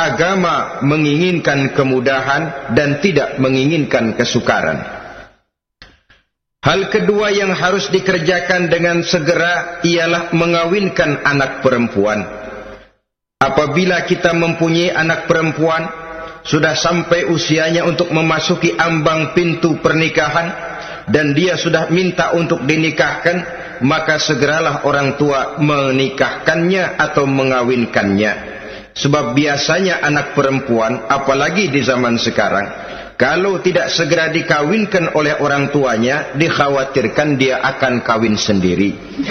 agama menginginkan kemudahan dan tidak menginginkan kesukaran. Hal kedua yang harus dikerjakan dengan segera ialah mengawinkan anak perempuan. Apabila kita mempunyai anak perempuan, sudah sampai usianya untuk memasuki ambang pintu pernikahan, dan dia sudah minta untuk dinikahkan, maka segeralah orang tua menikahkannya atau mengawinkannya. Sebab biasanya anak perempuan, apalagi di zaman sekarang, kalau tidak segera dikawinkan oleh orang tuanya, dikhawatirkan dia akan kawin sendiri.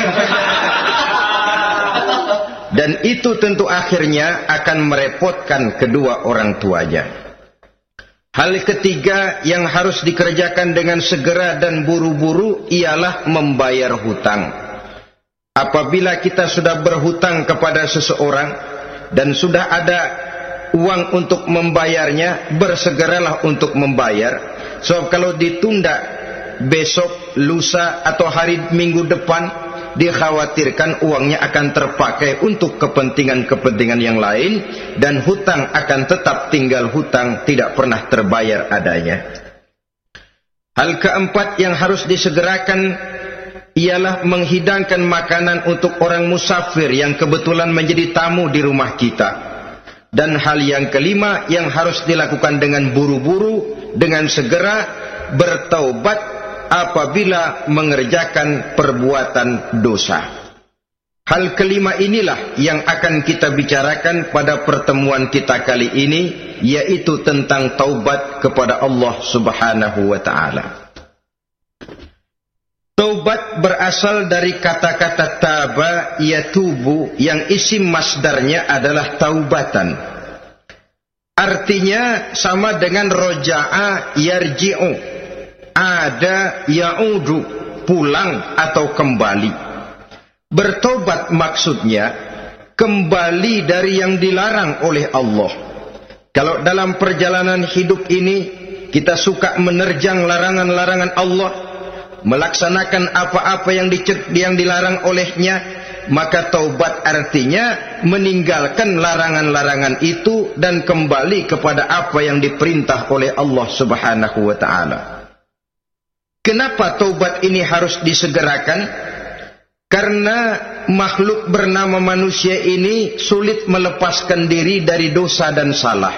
Dan itu tentu akhirnya akan merepotkan kedua orang tuanya. Hal ketiga yang harus dikerjakan dengan segera dan buru-buru ialah membayar hutang. Apabila kita sudah berhutang kepada seseorang dan sudah ada uang untuk membayarnya, bersegeralah untuk membayar. So kalau ditunda besok, lusa atau hari minggu depan, dikhawatirkan uangnya akan terpakai untuk kepentingan-kepentingan yang lain, dan hutang akan tetap tinggal hutang, tidak pernah terbayar adanya. Hal keempat yang harus disegerakan ialah menghidangkan makanan untuk orang musafir yang kebetulan menjadi tamu di rumah kita. Dan hal yang kelima yang harus dilakukan dengan buru-buru, dengan segera bertaubat apabila mengerjakan perbuatan dosa. Hal kelima inilah yang akan kita bicarakan pada pertemuan kita kali ini, yaitu tentang taubat kepada Allah Subhanahu wa ta'ala. Taubat berasal dari kata-kata taba yatubu, yang isim masdarnya adalah taubatan. Artinya sama dengan roja'a yarji'u, ada ya'udu, pulang atau kembali. Bertobat maksudnya kembali dari yang dilarang oleh Allah. Kalau dalam perjalanan hidup ini kita suka menerjang larangan-larangan Allah, melaksanakan apa-apa yang dilarang olehnya, maka taubat artinya meninggalkan larangan-larangan itu dan kembali kepada apa yang diperintah oleh Allah Subhanahu wa ta'ala. Kenapa taubat ini harus disegerakan? Karena makhluk bernama manusia ini sulit melepaskan diri dari dosa dan salah.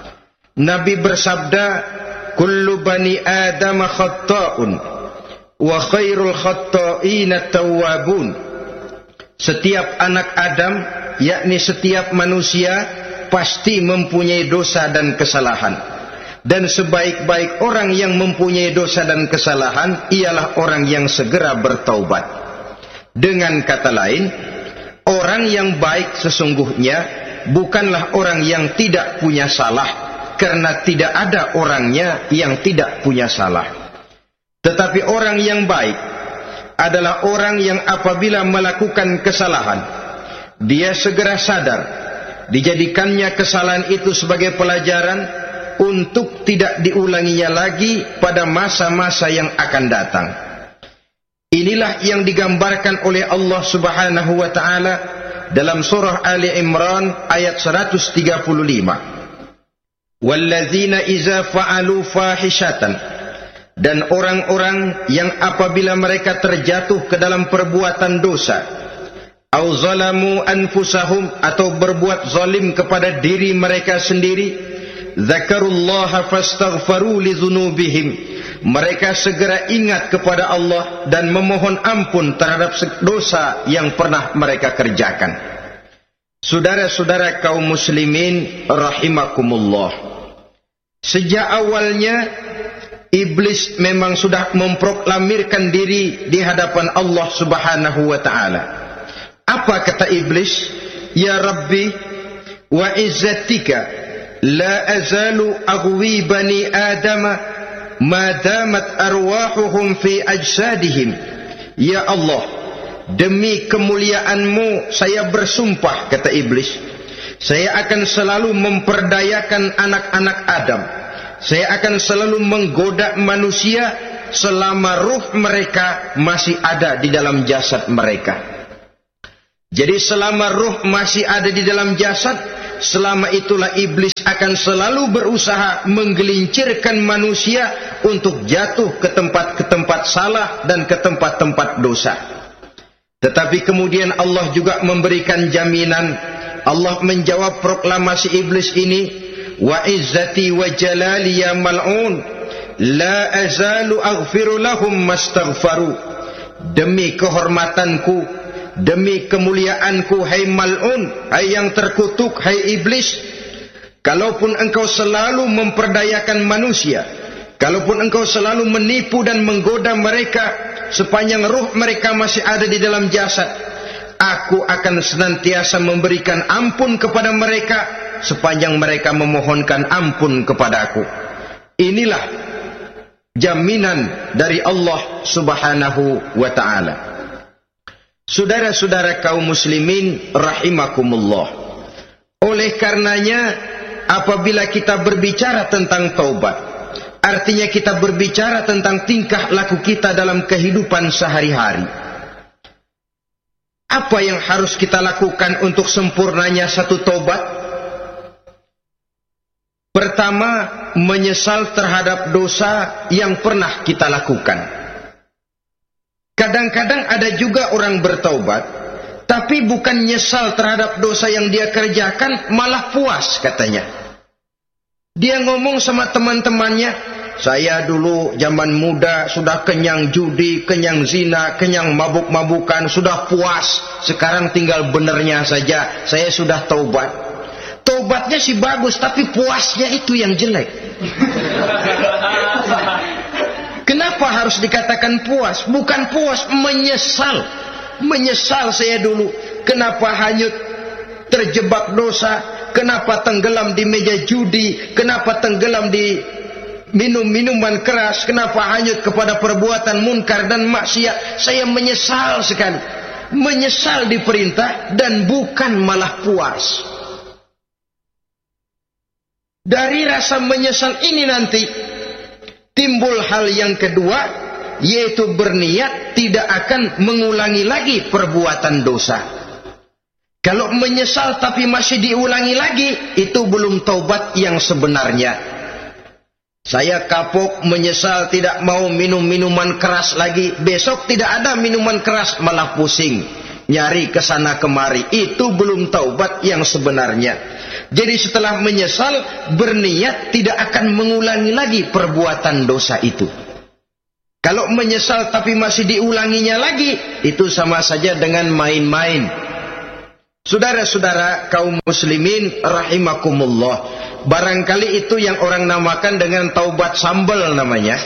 Nabi bersabda, "Kullu bani Adam khatta'un, wa khairul khatta'ina tawwabun." Setiap anak Adam, yakni setiap manusia, pasti mempunyai dosa dan kesalahan. Dan sebaik-baik orang yang mempunyai dosa dan kesalahan ialah orang yang segera bertaubat. Dengan kata lain, orang yang baik sesungguhnya bukanlah orang yang tidak punya salah, karena tidak ada orangnya yang tidak punya salah. Tetapi orang yang baik adalah orang yang apabila melakukan kesalahan, dia segera sadar, dijadikannya kesalahan itu sebagai pelajaran untuk tidak diulanginya lagi pada masa-masa yang akan datang. Inilah yang digambarkan oleh Allah Subhanahu wa ta'ala dalam surah Ali Imran ayat 135. Walladzina iza fa'alu fahishatan, dan orang-orang yang apabila mereka terjatuh ke dalam perbuatan dosa, au zalamu anfusahum, atau berbuat zalim kepada diri mereka sendiri, zakarullaha fastaghfaru li dzunubihim, mereka segera ingat kepada Allah dan memohon ampun terhadap dosa yang pernah mereka kerjakan. Saudara-saudara kaum muslimin rahimakumullah, sejak awalnya iblis memang sudah memproklamirkan diri di hadapan Allah Subhanahu wa ta'ala. Apa kata iblis? Ya Rabbi wa izzatika la azalu aghwi bani adama ma damat arwahuhum fi ajsadihim. Ya Allah, demi kemuliaanmu saya bersumpah, kata iblis, saya akan selalu memperdayakan anak-anak Adam, saya akan selalu menggoda manusia selama ruh mereka masih ada di dalam jasad mereka. Jadi selama ruh masih ada di dalam jasad, selama itulah iblis akan selalu berusaha menggelincirkan manusia untuk jatuh ke tempat-tempat salah dan ke tempat-tempat dosa. Tetapi kemudian Allah juga memberikan jaminan. Allah menjawab proklamasi iblis ini, wa izzati wa jalali ya mal'un la azalu aghfiru lahum mastaghfaru. Demi kehormatanku, demi kemuliaanku, hai mal'un, hai yang terkutuk, hai iblis, kalaupun engkau selalu memperdayakan manusia, kalaupun engkau selalu menipu dan menggoda mereka sepanjang ruh mereka masih ada di dalam jasad, aku akan senantiasa memberikan ampun kepada mereka sepanjang mereka memohonkan ampun kepada aku. Inilah jaminan dari Allah Subhanahu wa ta'ala. Saudara-saudara kaum muslimin rahimakumullah, oleh karenanya apabila kita berbicara tentang taubat, artinya kita berbicara tentang tingkah laku kita dalam kehidupan sehari-hari. Apa yang harus kita lakukan untuk sempurnanya satu taubat? Pertama, menyesal terhadap dosa yang pernah kita lakukan. Kadang-kadang ada juga orang bertaubat, tapi bukan nyesal terhadap dosa yang dia kerjakan, malah puas katanya. Dia ngomong sama teman-temannya, saya dulu zaman muda sudah kenyang judi, kenyang zina, kenyang mabuk-mabukan, sudah puas. Sekarang tinggal benernya saja, saya sudah taubat. Taubatnya sih bagus, tapi puasnya itu yang jelek. Kenapa harus dikatakan puas? Bukan puas, menyesal. Menyesal saya dulu. Kenapa hanyut terjebak dosa? Kenapa tenggelam di meja judi? Kenapa tenggelam di minum-minuman keras? Kenapa hanyut kepada perbuatan munkar dan maksiat? Saya menyesal sekali. Menyesal diperintah dan bukan malah puas. Dari rasa menyesal ini nanti timbul hal yang kedua, yaitu berniat tidak akan mengulangi lagi perbuatan dosa. Kalau menyesal tapi masih diulangi lagi, itu belum taubat yang sebenarnya. Saya kapok, menyesal, tidak mau minum minuman keras lagi. Besok tidak ada minuman keras, malah pusing, nyari kesana kemari. Itu belum taubat yang sebenarnya. Jadi setelah menyesal, berniat tidak akan mengulangi lagi perbuatan dosa itu. Kalau menyesal tapi masih diulanginya lagi, itu sama saja dengan main-main. Saudara-saudara kaum muslimin rahimakumullah, barangkali itu yang orang namakan dengan taubat sambal namanya.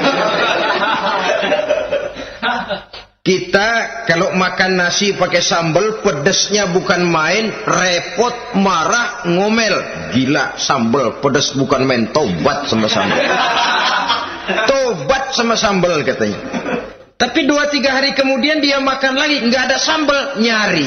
Kita kalau makan nasi pakai sambal, pedesnya bukan main, repot, marah, ngomel. Gila, sambal pedes bukan main, tobat sama sambal. Tobat sama sambal katanya. Tapi 2-3 hari kemudian dia makan lagi, nggak ada sambal, nyari.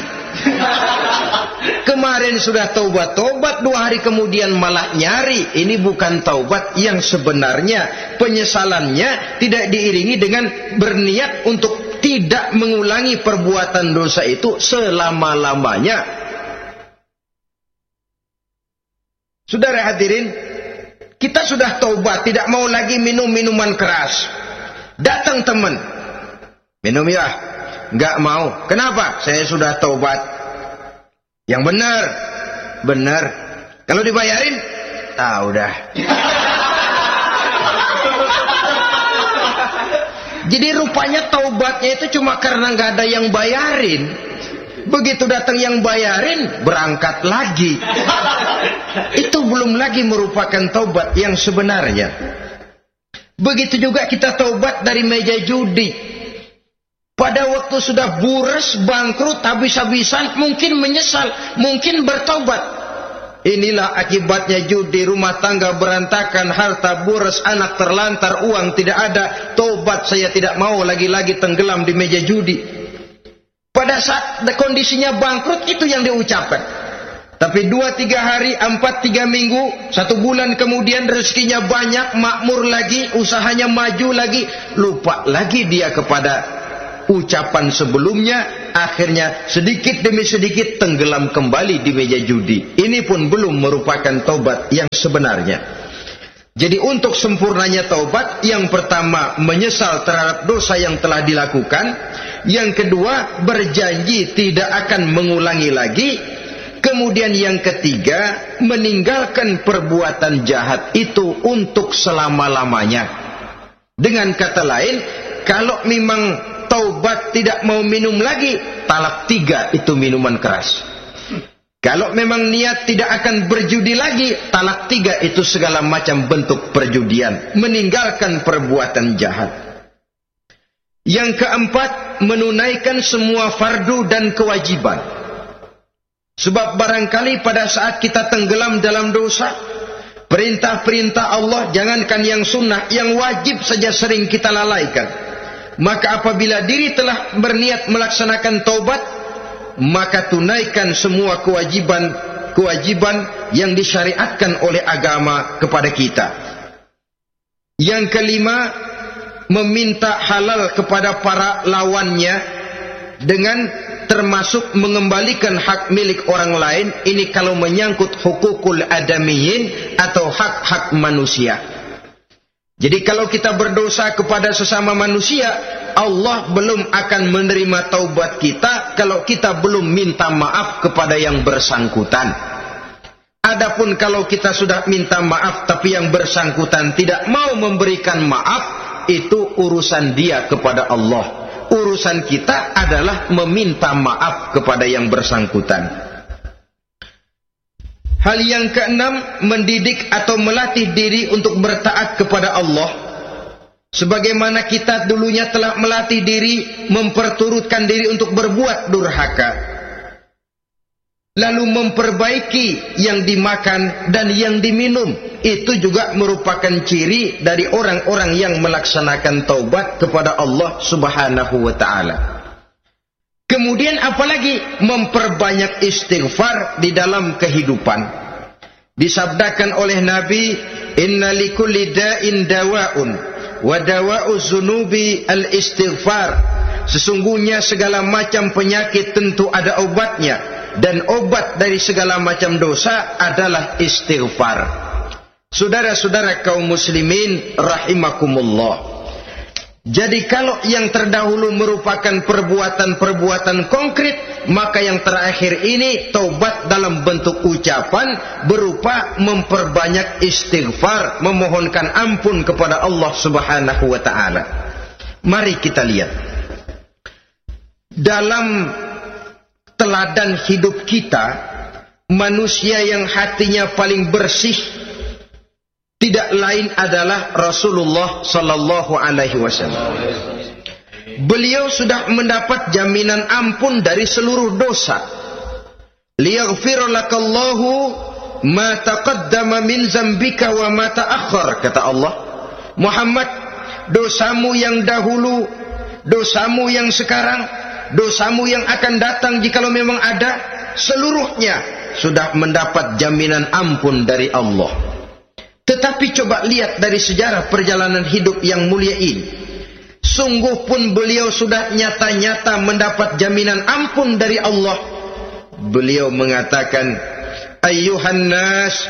Kemarin sudah tobat, 2 hari kemudian malah nyari. Ini bukan taubat yang sebenarnya. Penyesalannya tidak diiringi dengan berniat untuk tidak mengulangi perbuatan dosa itu selama-lamanya. Saudara hadirin, kita sudah taubat, tidak mau lagi minum minuman keras. Datang teman, minum ya? Enggak mau. Kenapa? Saya sudah taubat. Yang benar, benar. Kalau dibayarin, udah. Jadi rupanya taubatnya itu cuma karena nggak ada yang bayarin. Begitu datang yang bayarin, berangkat lagi. Itu belum lagi merupakan taubat yang sebenarnya. Begitu juga kita taubat dari meja judi. Pada waktu sudah buras, bangkrut, habis-habisan, mungkin menyesal, mungkin bertaubat. Inilah akibatnya judi, rumah tangga berantakan, harta buras, anak terlantar, uang tidak ada. Taubat, saya tidak mau lagi-lagi tenggelam di meja judi. Pada saat kondisinya bangkrut, itu yang diucapkan. Tapi 2-3 hari, 4-3 minggu, 1 bulan kemudian rezekinya banyak, makmur lagi, usahanya maju lagi, lupa lagi dia kepada ucapan sebelumnya, akhirnya sedikit demi sedikit tenggelam kembali di meja judi. Ini pun belum merupakan taubat yang sebenarnya. Jadi untuk sempurnanya taubat, yang pertama menyesal terhadap dosa yang telah dilakukan, yang kedua berjanji tidak akan mengulangi lagi, kemudian yang ketiga meninggalkan perbuatan jahat itu untuk selama-lamanya. Dengan kata lain, kalau memang taubat tidak mau minum lagi, talak 3 itu minuman keras. Kalau memang niat tidak akan berjudi lagi, talak 3 itu segala macam bentuk perjudian, meninggalkan perbuatan jahat. Yang keempat, menunaikan semua fardu dan kewajiban. Sebab barangkali pada saat kita tenggelam dalam dosa, perintah-perintah Allah, jangankan yang sunnah, yang wajib saja sering kita lalaikan. Maka apabila diri telah berniat melaksanakan taubat, maka tunaikan semua kewajiban yang disyariatkan oleh agama kepada kita. Yang kelima, meminta halal kepada para lawannya dengan termasuk mengembalikan hak milik orang lain. Ini kalau menyangkut hukukul adamiyin atau hak-hak manusia. Jadi kalau kita berdosa kepada sesama manusia, Allah belum akan menerima taubat kita kalau kita belum minta maaf kepada yang bersangkutan. Adapun kalau kita sudah minta maaf tapi yang bersangkutan tidak mau memberikan maaf, itu urusan dia kepada Allah. Urusan kita adalah meminta maaf kepada yang bersangkutan. Hal yang keenam, mendidik atau melatih diri untuk bertaat kepada Allah. Sebagaimana kita dulunya telah melatih diri, memperturutkan diri untuk berbuat durhaka, lalu memperbaiki yang dimakan dan yang diminum. Itu juga merupakan ciri dari orang-orang yang melaksanakan taubat kepada Allah Subhanahu wa ta'ala. Kemudian apalagi? Memperbanyak istighfar di dalam kehidupan. Disabdakan oleh Nabi, inna likulli da'in dawa'un wa dawa'u zunubi al-istighfar. Sesungguhnya segala macam penyakit tentu ada obatnya, dan obat dari segala macam dosa adalah istighfar. Saudara-saudara kaum muslimin rahimakumullah. Jadi kalau yang terdahulu merupakan perbuatan-perbuatan konkret, maka yang terakhir ini taubat dalam bentuk ucapan berupa memperbanyak istighfar, memohonkan ampun kepada Allah Subhanahu wa ta'ala. Mari kita lihat dalam teladan hidup kita, manusia yang hatinya paling bersih tidak lain adalah Rasulullah sallallahu alaihi wasallam. Beliau sudah mendapat jaminan ampun dari seluruh dosa. Liyaghfir lakallahu ma taqaddama min zambika wa ma ta'akhkhar, kata Allah. Muhammad, dosamu yang dahulu, dosamu yang sekarang, dosamu yang akan datang jikalau memang ada, seluruhnya sudah mendapat jaminan ampun dari Allah. Tetapi coba lihat dari sejarah perjalanan hidup yang mulia ini. Sungguh pun beliau sudah nyata-nyata mendapat jaminan ampun dari Allah. Beliau mengatakan, ayyuhan nas,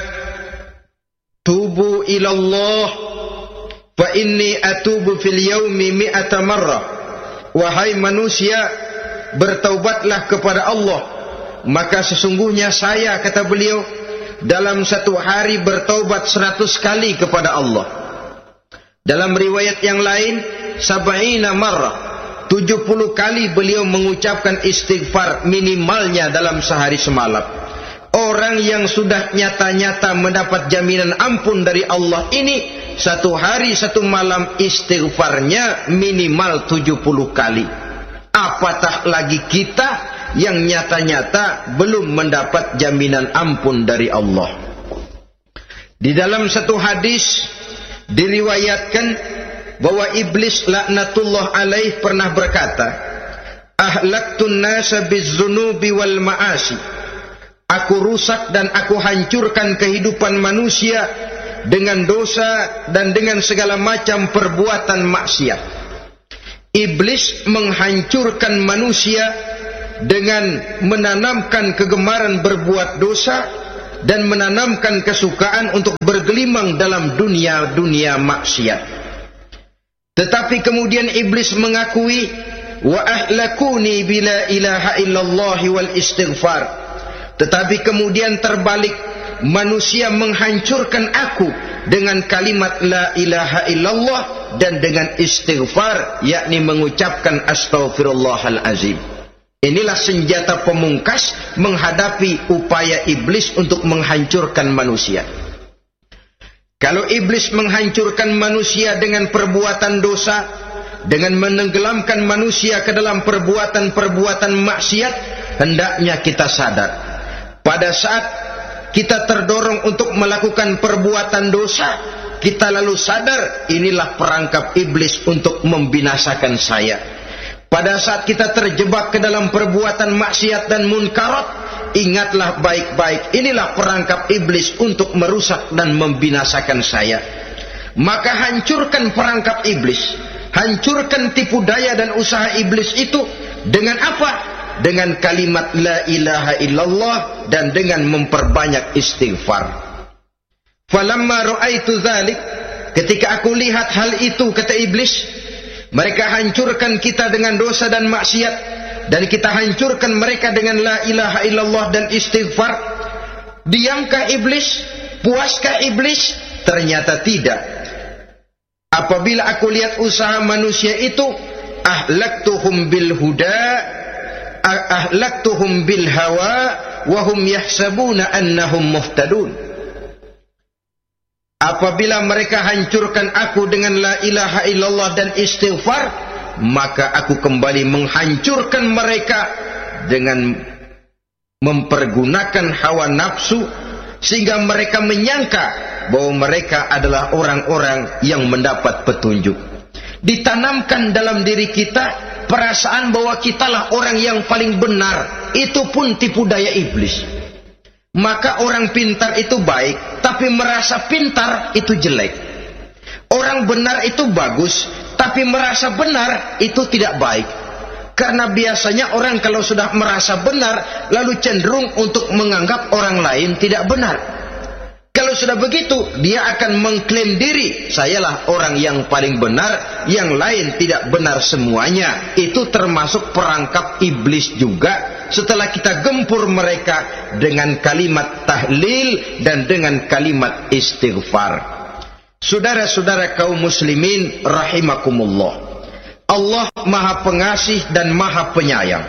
tubu ilallah, fa inni atubu fil yaumi mi'ata marrah. Wahai manusia, bertaubatlah kepada Allah, maka sesungguhnya saya, kata beliau, dalam satu hari bertaubat 100 kali kepada Allah. Dalam riwayat yang lain, 70 marrah, 70 kali beliau mengucapkan istighfar minimalnya dalam sehari semalam. Orang yang sudah nyata-nyata mendapat jaminan ampun dari Allah ini, satu hari satu malam istighfarnya minimal 70 kali. Apatah lagi kita yang nyata-nyata belum mendapat jaminan ampun dari Allah. Di dalam satu hadis diriwayatkan bahwa iblis laknatullah alaih pernah berkata, ahlaktun nasa bizzunubi wal ma'asi. Aku rusak dan aku hancurkan kehidupan manusia dengan dosa dan dengan segala macam perbuatan maksiat. iblis menghancurkan manusia dengan menanamkan kegemaran berbuat dosa dan menanamkan kesukaan untuk bergelimang dalam dunia maksiat. Tetapi kemudian iblis mengakui, wa ahlakuni bila ilaha illallah wal istighfar. Tetapi kemudian terbalik, manusia menghancurkan aku dengan kalimat la ilaha illallah dan dengan istighfar, yakni mengucapkan astaghfirullahal azim. Inilah senjata pemungkas menghadapi upaya iblis untuk menghancurkan manusia. Kalau iblis menghancurkan manusia dengan perbuatan dosa, dengan menenggelamkan manusia ke dalam perbuatan-perbuatan maksiat, hendaknya kita sadar, pada saat kita terdorong untuk melakukan perbuatan dosa, kita lalu sadar inilah perangkap iblis untuk membinasakan saya. Pada saat kita terjebak ke dalam perbuatan maksiat dan munkarat, ingatlah baik-baik, inilah perangkap iblis untuk merusak dan membinasakan saya. Maka hancurkan perangkap iblis, hancurkan tipu daya dan usaha iblis itu dengan apa? Dengan kalimat la ilaha illallah dan dengan memperbanyak istighfar. Falamma ra'aitu dzalik, ketika aku lihat hal itu, kata iblis, mereka hancurkan kita dengan dosa dan maksiat, dan kita hancurkan mereka dengan la ilaha illallah dan istighfar. Diamkah iblis? Puaskah iblis? Ternyata tidak. Apabila aku lihat usaha manusia itu, ahlaktuhum bil huda, ahlaktuhum bil hawa, wahum yahsabuna annahum muhtadun. Apabila mereka hancurkan aku dengan la ilaha illallah dan istighfar, maka aku kembali menghancurkan mereka dengan mempergunakan hawa nafsu, sehingga mereka menyangka bahwa mereka adalah orang-orang yang mendapat petunjuk. Ditanamkan dalam diri kita perasaan bahwa kitalah orang yang paling benar, itu pun tipu daya iblis. Maka orang pintar itu baik, tapi merasa pintar itu jelek. Orang benar itu bagus, tapi merasa benar itu tidak baik. Karena biasanya orang kalau sudah merasa benar, lalu cenderung untuk menganggap orang lain tidak benar. Kalau sudah begitu, dia akan mengklaim diri, sayalah orang yang paling benar, yang lain tidak benar semuanya. Itu termasuk perangkap iblis juga, setelah kita gempur mereka dengan kalimat tahlil dan dengan kalimat istighfar. Saudara-saudara kaum muslimin rahimakumullah, Allah Maha Pengasih dan Maha Penyayang.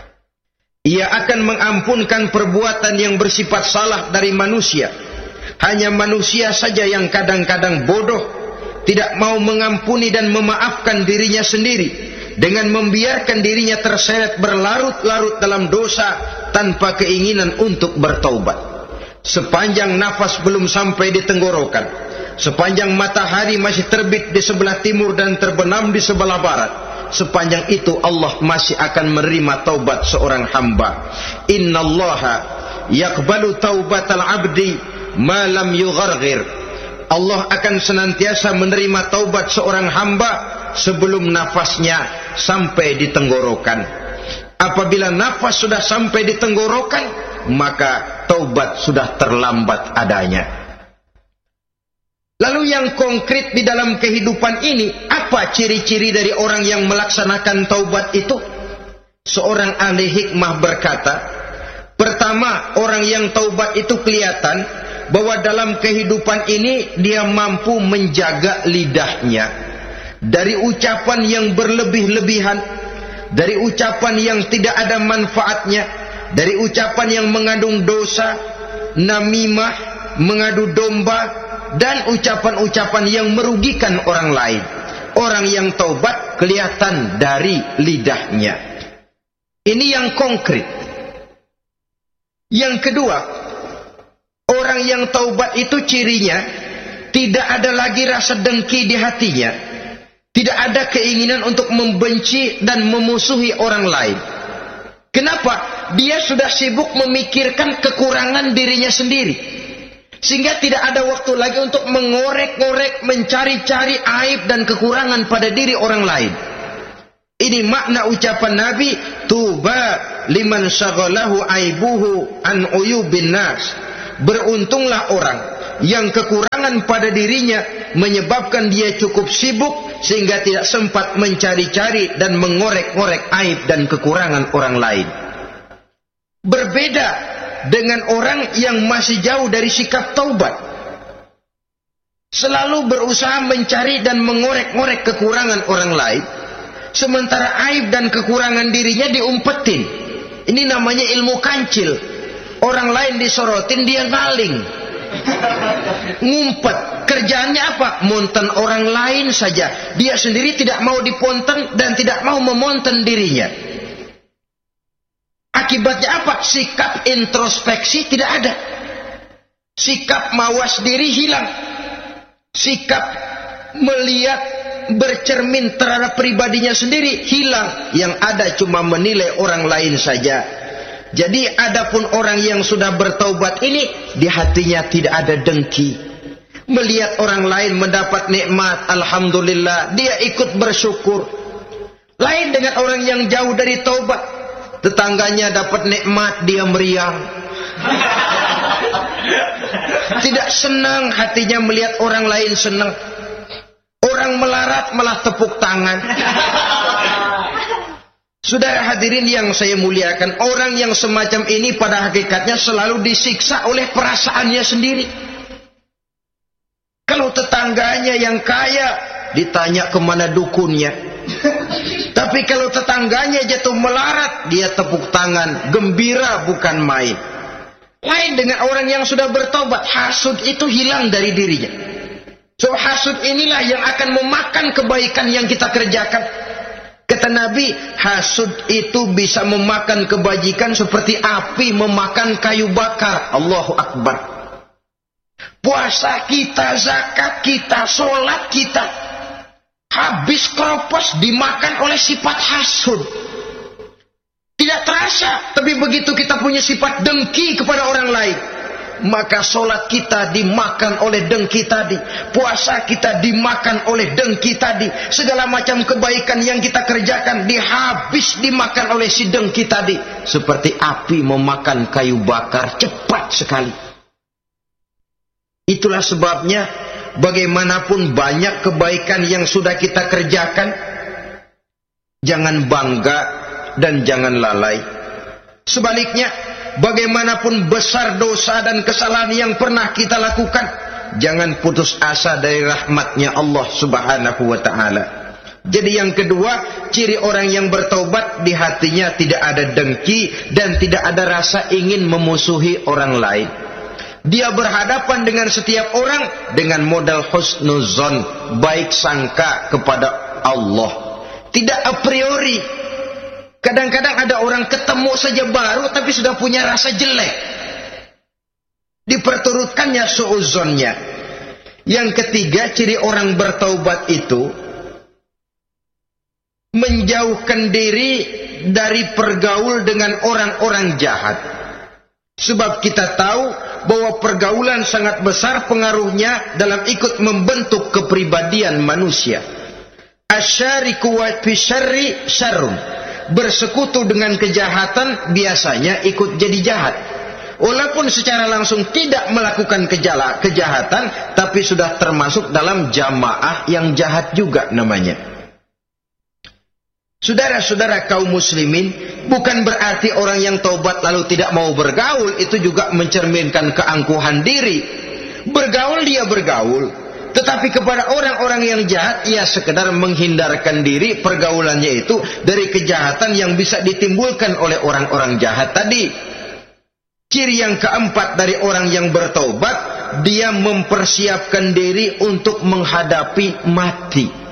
Ia akan mengampunkan perbuatan yang bersifat salah dari manusia. Hanya manusia saja yang kadang-kadang bodoh, tidak mau mengampuni dan memaafkan dirinya sendiri, dengan membiarkan dirinya terseret berlarut-larut dalam dosa tanpa keinginan untuk bertaubat. Sepanjang nafas belum sampai di tenggorokan, sepanjang matahari masih terbit di sebelah timur dan terbenam di sebelah barat, sepanjang itu Allah masih akan menerima taubat seorang hamba. Innallaha yaqbalu taubatal abdi ma lam yugharghir. Allah akan senantiasa menerima taubat seorang hamba sebelum nafasnya sampai di tenggorokan. Apabila nafas sudah sampai di tenggorokan, maka taubat sudah terlambat adanya. Lalu yang konkret di dalam kehidupan ini, apa ciri-ciri dari orang yang melaksanakan taubat itu? Seorang ahli hikmah berkata, pertama, orang yang taubat itu kelihatan bahwa dalam kehidupan ini dia mampu menjaga lidahnya dari ucapan yang berlebih-lebihan, dari ucapan yang tidak ada manfaatnya, dari ucapan yang mengandung dosa, namimah, mengadu domba, dan ucapan-ucapan yang merugikan orang lain. Orang yang taubat kelihatan dari lidahnya. Ini yang konkret. Yang kedua, orang yang taubat itu cirinya tidak ada lagi rasa dengki di hatinya, tidak ada keinginan untuk membenci dan memusuhi orang lain. Kenapa? Dia sudah sibuk memikirkan kekurangan dirinya sendiri, sehingga tidak ada waktu lagi untuk mengorek-ngorek, mencari-cari aib dan kekurangan pada diri orang lain. Ini makna ucapan Nabi, tuba liman syaghalahu aibuhu an uyubin nas. Beruntunglah orang yang kekurangan pada dirinya menyebabkan dia cukup sibuk sehingga tidak sempat mencari-cari dan mengorek-ngorek aib dan kekurangan orang lain. Berbeda dengan orang yang masih jauh dari sikap taubat, selalu berusaha mencari dan mengorek-ngorek kekurangan orang lain, sementara aib dan kekurangan dirinya diumpetin. Ini namanya ilmu kancil. Orang lain disorotin, dia ngaling, ngumpet. Kerjaannya apa? Monten orang lain saja. Dia sendiri tidak mau diponten dan tidak mau memonten dirinya. Akibatnya apa? Sikap introspeksi tidak ada. Sikap mawas diri hilang. Sikap melihat, bercermin terhadap pribadinya sendiri hilang. Yang ada cuma menilai orang lain saja. Jadi adapun orang yang sudah bertaubat ini, di hatinya tidak ada dengki. Melihat orang lain mendapat nikmat, alhamdulillah, dia ikut bersyukur. Lain dengan orang yang jauh dari taubat. Tetangganya dapat nikmat, dia meriang. Tidak senang hatinya melihat orang lain senang. Orang melarat malah tepuk tangan. Saudara hadirin yang saya muliakan, orang yang semacam ini pada hakikatnya selalu disiksa oleh perasaannya sendiri. Kalau tetangganya yang kaya, ditanya kemana dukunnya. Tapi kalau tetangganya jatuh melarat, dia tepuk tangan, gembira bukan main. Lain dengan orang yang sudah bertobat, hasud itu hilang dari dirinya. So hasud inilah yang akan memakan kebaikan yang kita kerjakan. Kata Nabi, hasud itu bisa memakan kebajikan seperti api memakan kayu bakar. Allahu Akbar. Puasa kita, zakat kita, sholat kita, habis kropos dimakan oleh sifat hasud. Tidak terasa, tapi begitu kita punya sifat dengki kepada orang lain, maka sholat kita dimakan oleh dengki tadi, puasa kita dimakan oleh dengki tadi, segala macam kebaikan yang kita kerjakan dimakan oleh si dengki tadi, seperti api memakan kayu bakar, cepat sekali. Itulah sebabnya bagaimanapun banyak kebaikan yang sudah kita kerjakan, jangan bangga dan jangan lalai. Sebaliknya, bagaimanapun besar dosa dan kesalahan yang pernah kita lakukan, jangan putus asa dari rahmatnya Allah Subhanahu wa ta'ala. Jadi yang kedua, ciri orang yang bertaubat, di hatinya tidak ada dengki dan tidak ada rasa ingin memusuhi orang lain. Dia berhadapan dengan setiap orang dengan modal husnuzon, baik sangka kepada Allah, tidak a priori. Kadang-kadang ada orang ketemu saja baru tapi sudah punya rasa jelek, diperturutkannya suuzonnya. Yang ketiga, ciri orang bertaubat itu menjauhkan diri dari pergaul dengan orang-orang jahat. Sebab kita tahu bahwa pergaulan sangat besar pengaruhnya dalam ikut membentuk kepribadian manusia. Asyariku wa fi syarri syarrun. Bersekutu dengan kejahatan biasanya ikut jadi jahat. Walaupun secara langsung tidak melakukan kejahatan, tapi sudah termasuk dalam jamaah yang jahat juga namanya. Saudara-saudara kaum muslimin, bukan berarti orang yang taubat lalu tidak mau bergaul itu juga mencerminkan keangkuhan diri. Bergaul dia bergaul, tetapi kepada orang-orang yang jahat ia sekedar menghindarkan diri pergaulannya itu dari kejahatan yang bisa ditimbulkan oleh orang-orang jahat tadi. Ciri yang keempat dari orang yang bertaubat, dia mempersiapkan diri untuk menghadapi mati.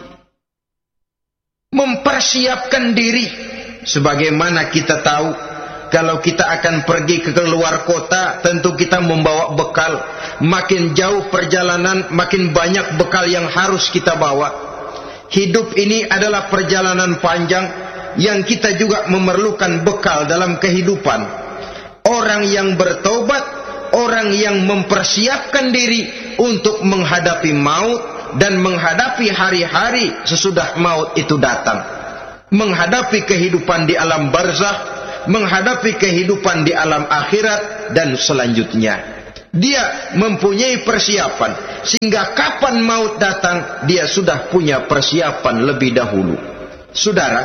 Mempersiapkan diri. Sebagaimana kita tahu, kalau kita akan pergi ke luar kota, tentu kita membawa bekal. Makin jauh perjalanan, makin banyak bekal yang harus kita bawa. Hidup ini adalah perjalanan panjang yang kita juga memerlukan bekal dalam kehidupan. Orang yang bertobat, orang yang mempersiapkan diri untuk menghadapi maut dan menghadapi hari-hari sesudah maut itu datang. menghadapi kehidupan di alam barzakh, menghadapi kehidupan di alam akhirat dan selanjutnya. Dia mempunyai persiapan sehingga kapan maut datang dia sudah punya persiapan lebih dahulu. Saudara,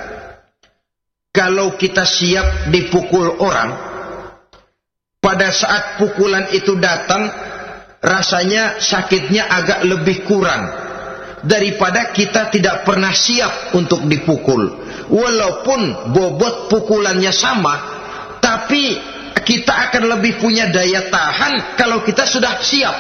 kalau kita siap dipukul orang, pada saat pukulan itu datang rasanya sakitnya agak lebih kurang daripada kita tidak pernah siap untuk dipukul. Walaupun bobot pukulannya sama, tapi kita akan lebih punya daya tahan kalau kita sudah siap.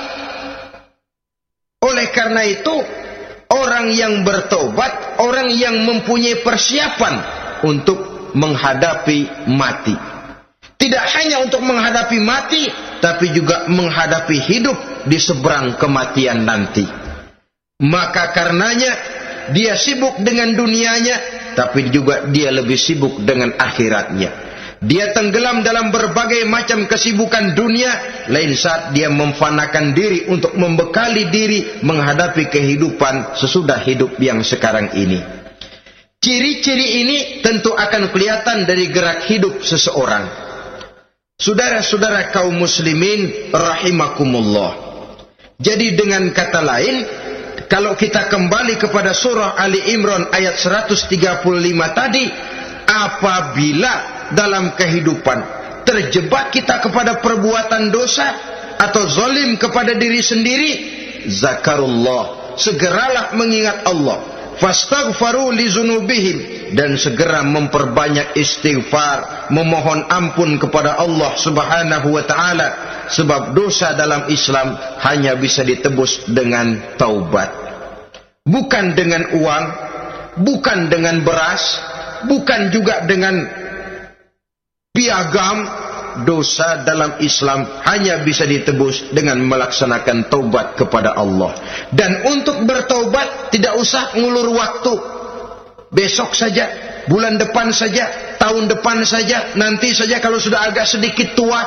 Oleh karena itu, orang yang bertobat, orang yang mempunyai persiapan untuk menghadapi mati. Tidak hanya untuk menghadapi mati, tapi juga menghadapi hidup di seberang kematian nanti. Maka karenanya dia sibuk dengan dunianya, tapi juga dia lebih sibuk dengan akhiratnya. Dia tenggelam dalam berbagai macam kesibukan dunia, lain saat dia memfanakan diri untuk membekali diri menghadapi kehidupan sesudah hidup yang sekarang ini. Ciri-ciri ini tentu akan kelihatan dari gerak hidup seseorang. Saudara-saudara kaum muslimin rahimakumullah. Jadi dengan kata lain, kalau kita kembali kepada surah Ali Imran ayat 135 tadi, apabila dalam kehidupan terjebak kita kepada perbuatan dosa atau zalim kepada diri sendiri, zakarullah, segeralah mengingat Allah, fastaghfaru li dzunubihim, dan segera memperbanyak istighfar, memohon ampun kepada Allah Subhanahu wa taala, sebab dosa dalam Islam hanya bisa ditebus dengan taubat. Bukan dengan uang, bukan dengan beras, bukan juga dengan piagam. Dosa dalam Islam hanya bisa ditebus dengan melaksanakan taubat kepada Allah. Dan untuk bertaubat tidak usah ngulur waktu. Besok saja, bulan depan saja, tahun depan saja, nanti saja kalau sudah agak sedikit tua.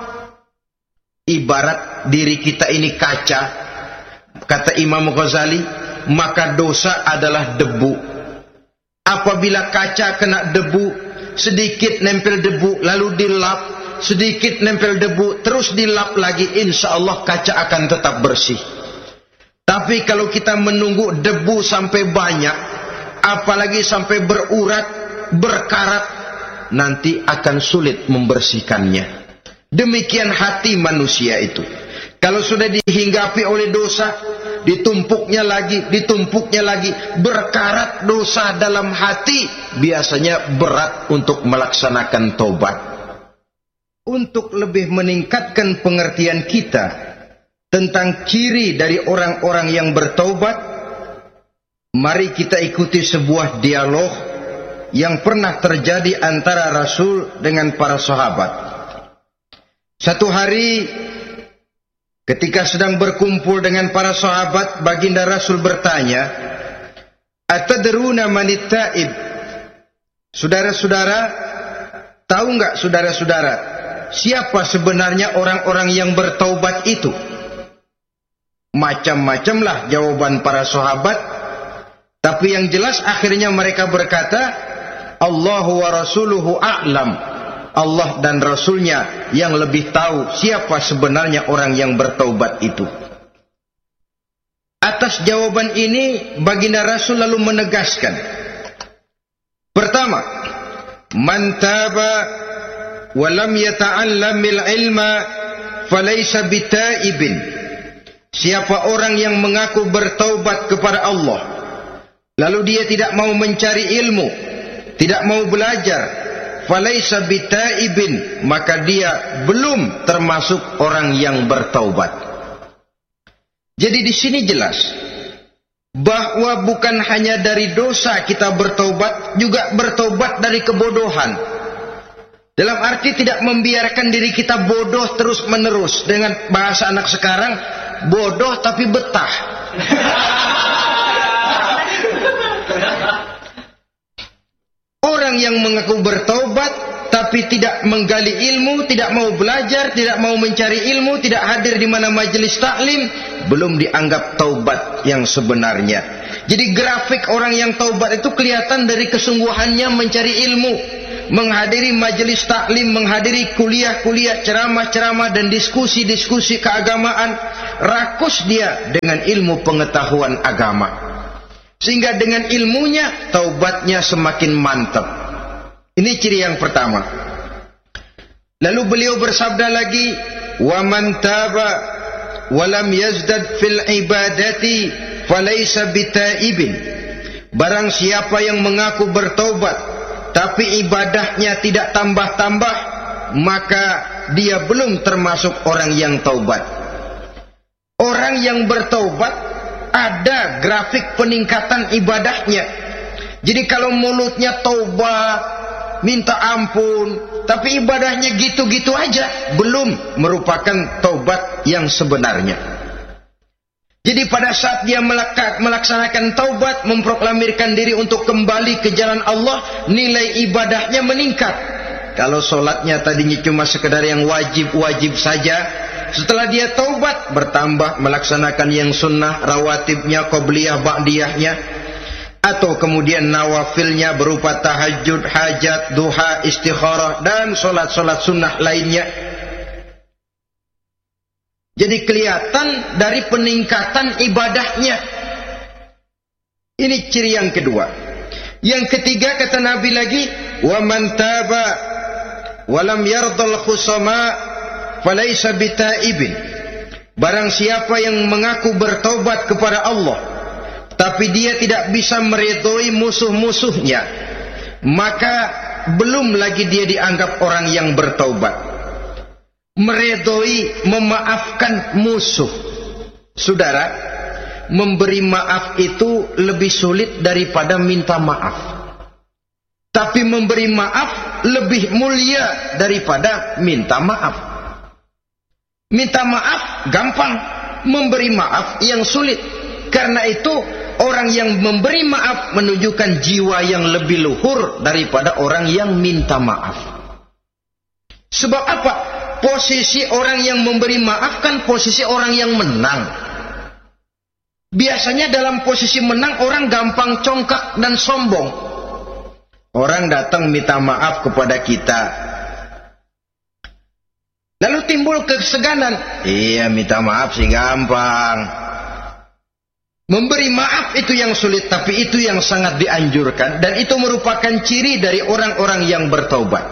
Ibarat diri kita ini kaca, kata Imam Ghazali, maka dosa adalah debu. Apabila kaca kena debu, sedikit nempel debu lalu dilap, sedikit nempel debu terus dilap lagi, insya Allah kaca akan tetap bersih. Tapi kalau kita menunggu debu sampai banyak, apalagi sampai berurat, berkarat, nanti akan sulit membersihkannya. Demikian hati manusia itu. Kalau sudah dihinggapi oleh dosa, ditumpuknya lagi, berkarat dosa dalam hati, biasanya berat untuk melaksanakan taubat. Untuk lebih meningkatkan pengertian kita tentang ciri dari orang-orang yang bertaubat, mari kita ikuti sebuah dialog yang pernah terjadi antara Rasul dengan para sahabat. Satu hari ketika sedang berkumpul dengan para sahabat, baginda Rasul bertanya, "Atadruna manit taib?" Saudara-saudara, tahu enggak saudara-saudara, siapa sebenarnya orang-orang yang bertaubat itu? Macam-macamlah jawaban para sahabat, tapi yang jelas akhirnya mereka berkata, "Allahu wa rasuluhu a'lam." Allah dan Rasulnya yang lebih tahu siapa sebenarnya orang yang bertaubat itu. Atas jawaban ini, baginda Rasul lalu menegaskan, pertama, man taba wa lam yata'allamil ilma falaysa bitaibin. Siapa orang yang mengaku bertaubat kepada Allah, lalu dia tidak mau mencari ilmu, tidak mau belajar, falaysa bitaibin, maka dia belum termasuk orang yang bertaubat. Jadi di sini jelas bahwa bukan hanya dari dosa kita bertaubat, juga bertaubat dari kebodohan. Dalam arti tidak membiarkan diri kita bodoh terus menerus. Dengan bahasa anak sekarang, bodoh tapi betah. Orang yang mengaku bertaubat tapi tidak menggali ilmu, tidak mau belajar, tidak mau mencari ilmu, tidak hadir di mana majelis taklim, belum dianggap taubat yang sebenarnya. Jadi grafik orang yang taubat itu kelihatan dari kesungguhannya mencari ilmu, menghadiri majelis taklim, menghadiri kuliah-kuliah, ceramah-ceramah dan diskusi-diskusi keagamaan. Rakus dia dengan ilmu pengetahuan agama, sehingga dengan ilmunya taubatnya semakin mantap. Ini ciri yang pertama. Lalu beliau bersabda lagi, wa man taba wa lam yazdad fil ibadati falaysa bitaibin. Barang siapa yang mengaku bertaubat tapi ibadahnya tidak tambah-tambah, maka dia belum termasuk orang yang taubat. Orang yang bertaubat ada grafik peningkatan ibadahnya. Jadi kalau mulutnya taubat, minta ampun, tapi ibadahnya gitu-gitu aja, belum merupakan taubat yang sebenarnya. Jadi pada saat dia melaksanakan taubat, memproklamirkan diri untuk kembali ke jalan Allah, nilai ibadahnya meningkat. Kalau sholatnya tadinya cuma sekedar yang wajib-wajib saja, setelah dia taubat bertambah melaksanakan yang sunnah, rawatibnya, qobliyah, ba'diyahnya, atau kemudian nawafilnya berupa tahajud, hajat, duha, istikharah, dan solat-solat sunnah lainnya. Jadi kelihatan dari peningkatan ibadahnya. Ini ciri yang kedua. Yang ketiga kata Nabi lagi, wa man taba wa lam yardal khusama falaysa bitaibin. Barang siapa yang mengaku bertaubat kepada Allah tapi dia tidak bisa meridhoi musuh-musuhnya, maka belum lagi dia dianggap orang yang bertaubat. Meridhoi, memaafkan musuh. Saudara, memberi maaf itu lebih sulit daripada minta maaf. Tapi memberi maaf lebih mulia daripada minta maaf. Minta maaf gampang, memberi maaf yang sulit. Karena itu orang yang memberi maaf menunjukkan jiwa yang lebih luhur daripada orang yang minta maaf. Sebab apa? Posisi orang yang memberi maaf kan posisi orang yang menang. Biasanya dalam posisi menang orang gampang congkak dan sombong. Orang datang minta maaf kepada kita, lalu timbul keseganan. Iya, minta maaf sih gampang. Memberi maaf itu yang sulit, tapi itu yang sangat dianjurkan. Dan itu merupakan ciri dari orang-orang yang bertaubat.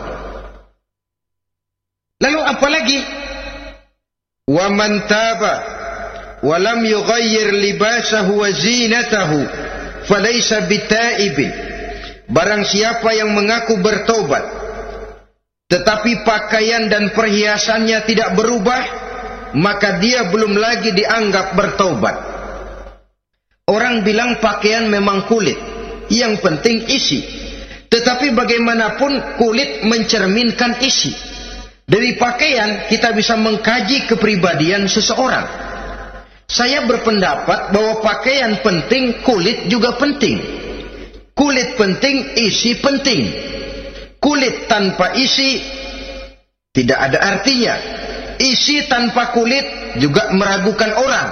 Lalu apalagi? Wa man taba wa lam yughayyir libasahu wa zinatahu falaysa bitaibin. Barang siapa yang mengaku bertaubat tetapi pakaian dan perhiasannya tidak berubah, maka dia belum lagi dianggap bertaubat. Orang bilang pakaian memang kulit, yang penting isi. Tetapi bagaimanapun kulit mencerminkan isi. Dari pakaian kita bisa mengkaji kepribadian seseorang. Saya berpendapat bahwa pakaian penting, kulit juga penting. Kulit penting, isi penting. Kulit tanpa isi tidak ada artinya. Isi tanpa kulit juga meragukan orang.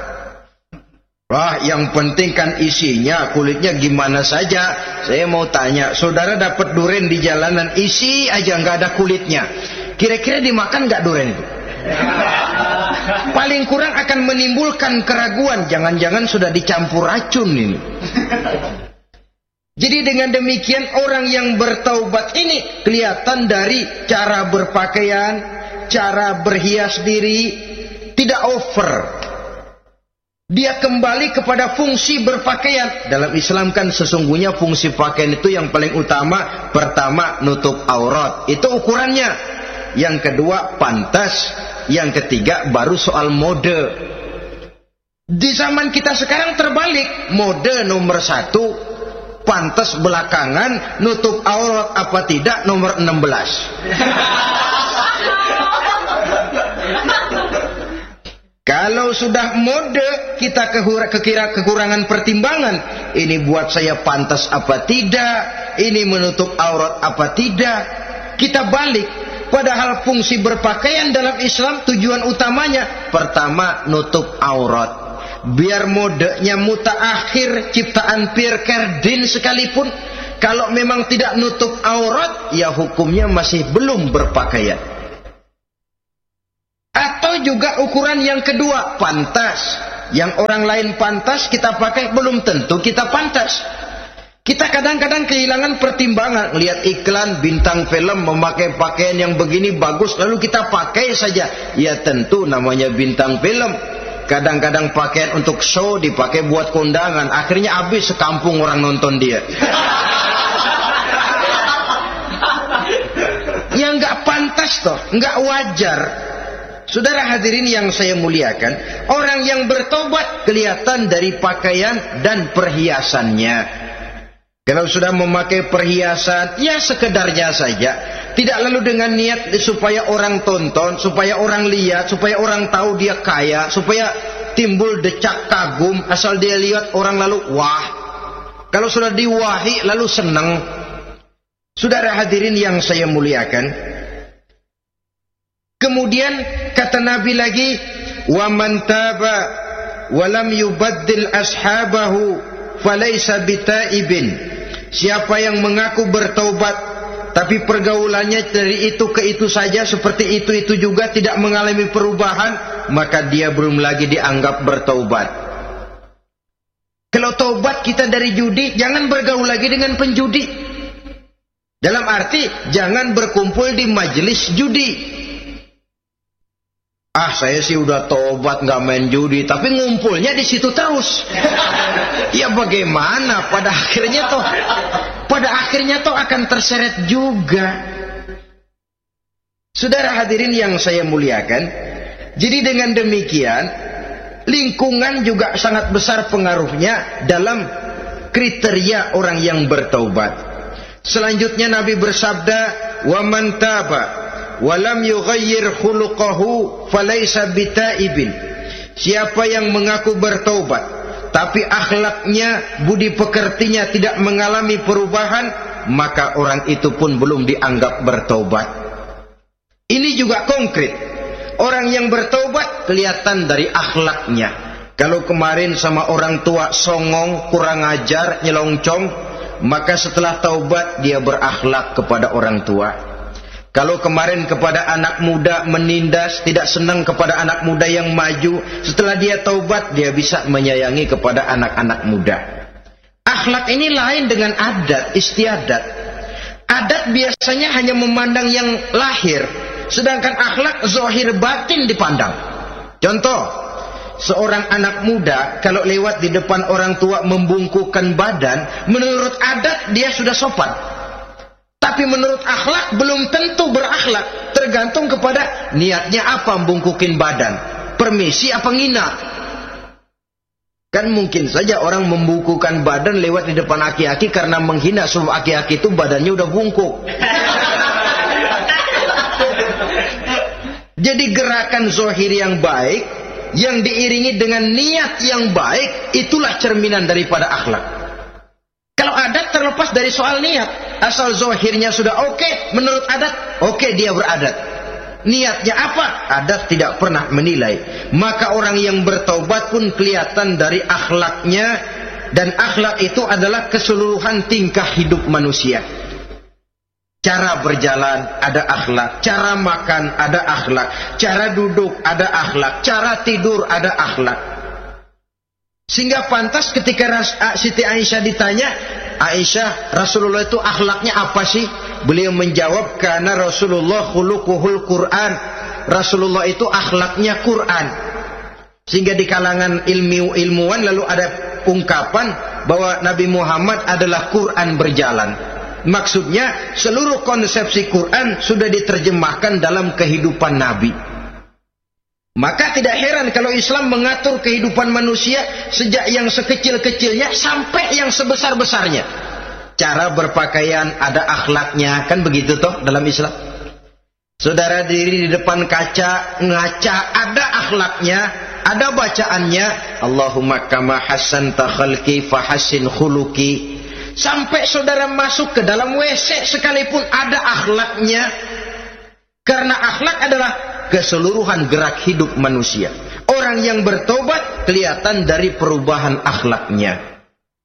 Wah, yang penting kan isinya, kulitnya gimana saja. Saya mau tanya, saudara dapat duren di jalanan, isi aja nggak ada kulitnya. Kira-kira dimakan nggak duren itu? Paling kurang akan menimbulkan keraguan. Jangan-jangan sudah dicampur racun ini. Jadi dengan demikian orang yang bertaubat ini kelihatan dari cara berpakaian, cara berhias diri, tidak over. Dia kembali kepada fungsi berpakaian. Dalam Islam kan sesungguhnya fungsi pakaian itu yang paling utama. Pertama, nutup aurat. Itu ukurannya. Yang kedua, pantas. Yang ketiga, baru soal mode. Di zaman kita sekarang terbalik. Mode nomor 1, pantas belakangan, nutup aurat apa tidak nomor 16. Kalau sudah mode, kita kekira kekurangan pertimbangan. Ini buat saya pantas apa tidak, ini menutup aurat apa tidak. Kita balik. Padahal fungsi berpakaian dalam Islam tujuan utamanya pertama nutup aurat. biar modenya mutaakhir, ciptaan Pierre Cardin sekalipun, kalau memang tidak nutup aurat, ya hukumnya masih belum berpakaian. Atau juga ukuran yang kedua, pantas. Yang orang lain pantas kita pakai, belum tentu kita pantas. Kita kadang-kadang kehilangan pertimbangan, lihat iklan bintang film memakai pakaian yang begini bagus, lalu kita pakai saja. Ya tentu namanya bintang film. Kadang-kadang pakaian untuk show dipakai buat kondangan, akhirnya habis sekampung orang nonton dia. Ya nggak pantas toh, nggak wajar. Saudara hadirin yang saya muliakan, orang yang bertobat kelihatan dari pakaian dan perhiasannya. Kalau sudah memakai perhiasan, ya sekedarnya saja. Tidak lalu dengan niat supaya orang tonton, supaya orang lihat, supaya orang tahu dia kaya, supaya timbul decak kagum, asal dia lihat orang lalu wah. Kalau sudah diwahi lalu senang. Saudara hadirin yang saya muliakan, kemudian kata Nabi lagi, wa man taba wa lam yubaddil ashabahu falaysa bitaibin. Siapa yang mengaku bertaubat tapi pergaulannya dari itu ke itu saja, seperti itu juga, tidak mengalami perubahan, maka dia belum lagi dianggap bertaubat. Kalau taubat kita dari judi, jangan bergaul lagi dengan penjudi. Dalam arti jangan berkumpul di majelis judi. Ah, saya sih udah tobat nggak main judi, tapi ngumpulnya di situ terus. Ya bagaimana? Pada akhirnya toh akan terseret juga. Saudara hadirin yang saya muliakan, jadi dengan demikian lingkungan juga sangat besar pengaruhnya dalam kriteria orang yang bertaubat. Selanjutnya Nabi bersabda, wa man taba walam yughayyir khuluquhu falaysa bitaibin. Siapa yang mengaku bertaubat tapi akhlaknya, budi pekertinya tidak mengalami perubahan, maka orang itu pun belum dianggap bertaubat. Ini juga konkret. Orang yang bertaubat kelihatan dari akhlaknya. Kalau kemarin sama orang tua songong, kurang ajar, nyelongcong, maka setelah taubat dia berakhlak kepada orang tua. Kalau kemarin kepada anak muda menindas, tidak senang kepada anak muda yang maju, setelah dia taubat dia bisa menyayangi kepada anak-anak muda. Akhlak ini lain dengan adat, istiadat. Adat biasanya hanya memandang yang lahir, sedangkan akhlak zahir batin dipandang. Contoh, seorang anak muda kalau lewat di depan orang tua membungkukkan badan, menurut adat dia sudah sopan. Tapi menurut akhlak belum tentu berakhlak, tergantung kepada niatnya apa membungkukin badan, permisi apa ngina. Kan mungkin saja orang membungkukkan badan lewat di depan aki-aki karena menghina, sebab aki-aki itu badannya udah bungkuk. Jadi gerakan zahir yang baik yang diiringi dengan niat yang baik, itulah cerminan daripada akhlak. Kalau adat terlepas dari soal niat, asal zahirnya sudah oke, menurut adat, oke dia beradat. Niatnya apa? Adat tidak pernah menilai. Maka orang yang bertaubat pun kelihatan dari akhlaknya, dan akhlak itu adalah keseluruhan tingkah hidup manusia. Cara berjalan ada akhlak, cara makan ada akhlak, cara duduk ada akhlak, cara tidur ada akhlak. Sehingga pantas ketika Siti Aisyah ditanya, Aisyah, Rasulullah itu akhlaknya apa sih? Beliau menjawab, karena Rasulullah khuluquhul Quran. Rasulullah itu akhlaknya Quran. Sehingga di kalangan ilmuwan lalu ada ungkapan bahwa Nabi Muhammad adalah Quran berjalan. Maksudnya seluruh konsepsi Quran sudah diterjemahkan dalam kehidupan Nabi. Maka tidak heran kalau Islam mengatur kehidupan manusia sejak yang sekecil-kecilnya sampai yang sebesar-besarnya. Cara berpakaian ada akhlaknya, kan begitu toh dalam Islam. Saudara diri di depan kaca, ngaca, ada akhlaknya, ada bacaannya. Allahumma kama hassanta khalqi fahassin khuluqi. Sampai saudara masuk ke dalam WC sekalipun ada akhlaknya. Karena akhlak adalah keseluruhan gerak hidup manusia. Orang yang bertobat kelihatan dari perubahan akhlaknya.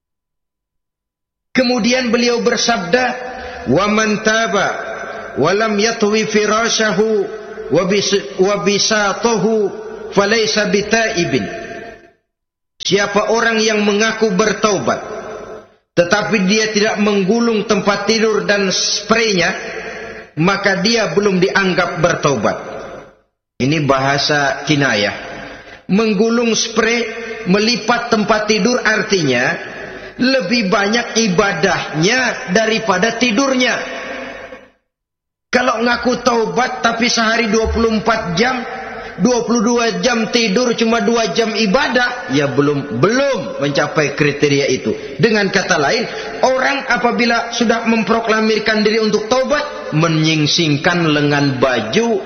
Kemudian beliau bersabda, "Wa man taba wa lam yatwi firashahu wa bisatahu falaysa bitaibin." Siapa orang yang mengaku bertaubat tetapi dia tidak menggulung tempat tidur dan spraynya, maka dia belum dianggap bertaubat. Ini bahasa kinayah. Menggulung spray, melipat tempat tidur artinya lebih banyak ibadahnya daripada tidurnya. Kalau ngaku taubat tapi sehari 24 jam, 22 jam tidur, cuma 2 jam ibadah, ya belum mencapai kriteria itu. Dengan kata lain, orang apabila sudah memproklamirkan diri untuk taubat, menyingsingkan lengan baju,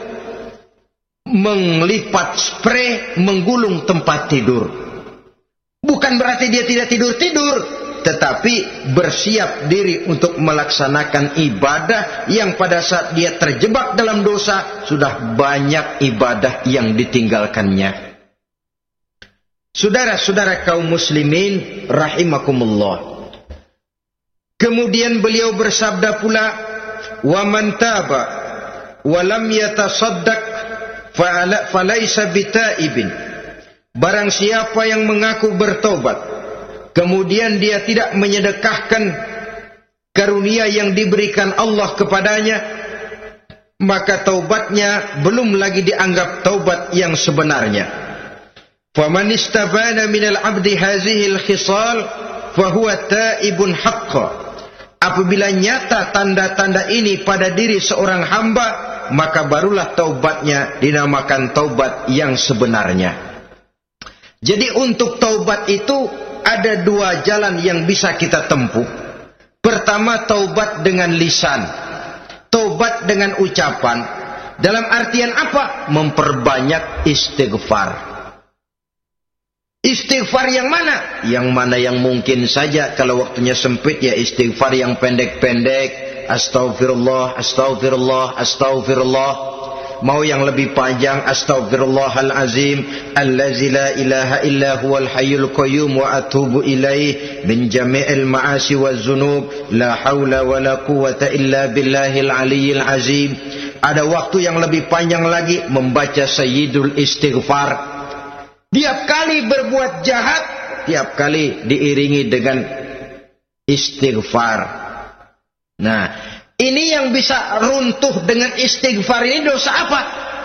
melipat spray, menggulung tempat tidur. Bukan berarti dia tidak tidur-tidur, tetapi bersiap diri untuk melaksanakan ibadah yang pada saat dia terjebak dalam dosa, sudah banyak ibadah yang ditinggalkannya. Saudara-saudara kaum muslimin rahimakumullah. Kemudian beliau bersabda pula, "Wa man taba wa lam yatasaddaq falaysa bitaibin." Barang siapa yang mengaku bertobat kemudian dia tidak menyedekahkan karunia yang diberikan Allah kepadanya, maka taubatnya belum lagi dianggap taubat yang sebenarnya. Faman istabana minal abdi hazihil khisal fahuwa taibun haqqa. Apabila nyata tanda-tanda ini pada diri seorang hamba, maka barulah taubatnya dinamakan taubat yang sebenarnya. Jadi untuk taubat itu ada 2 jalan yang bisa kita tempuh. Pertama, taubat dengan lisan, taubat dengan ucapan. Dalam artian apa? Memperbanyak istighfar. Istighfar yang mana? Yang mana yang mungkin saja. Kalau waktunya sempit, ya istighfar yang pendek-pendek. Astaghfirullah, astaghfirullah, astaghfirullah. Mau yang lebih panjang, astaghfirullahalazim allazi la ilaha illa huwal hayyul qayyum wa atubu ilaih min jami'il ma'asi waz zunub la haula wala quwwata illa billahil aliyyil azim. Ada waktu yang lebih panjang lagi, membaca sayyidul istighfar. Tiap kali berbuat jahat, tiap kali diiringi dengan istighfar. Nah, ini yang bisa runtuh dengan istighfar ini dosa apa?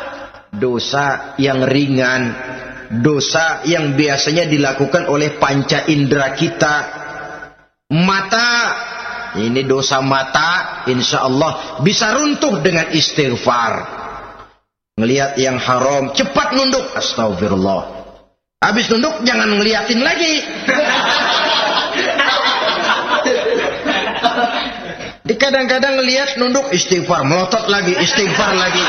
Dosa yang ringan, dosa yang biasanya dilakukan oleh panca indera kita. Mata, ini dosa mata, insya Allah bisa runtuh dengan istighfar. Ngelihat yang haram, cepat nunduk, astagfirullah. Habis nunduk, jangan ngeliatin lagi. Kadang-kadang ngelihat nunduk, istighfar, melotot lagi, istighfar lagi.